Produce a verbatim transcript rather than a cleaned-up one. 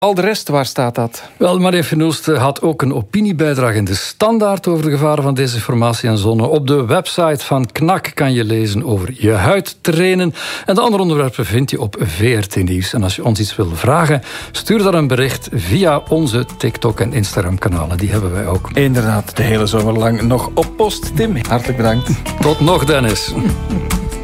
Al de rest, waar staat dat? Wel, Marijn Vernoest had ook een opiniebijdrage in de Standaard over de gevaren van desinformatie en zonne. Op de website van K N A K kan je lezen over je huid trainen. En de andere onderwerpen vind je op V R T Nieuws. En als je ons iets wil vragen, stuur dan een bericht via onze TikTok- en Instagram-kanalen. Die hebben wij ook. Inderdaad, de hele zomer lang nog op post. Tim, hartelijk bedankt. Tot nog, Dennis.